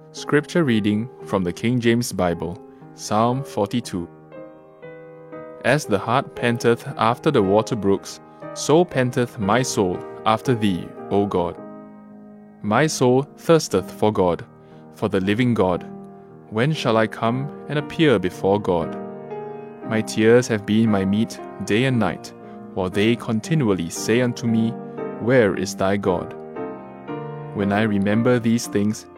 Scripture reading from the King James Bible, Psalm 42. As the hart panteth after the water brooks, so panteth my soul after thee, O God. My soul thirsteth for God, for the living God. When shall I come and appear before God? My tears have been my meat day and night, while they continually say unto me, Where is thy God? When I remember these things,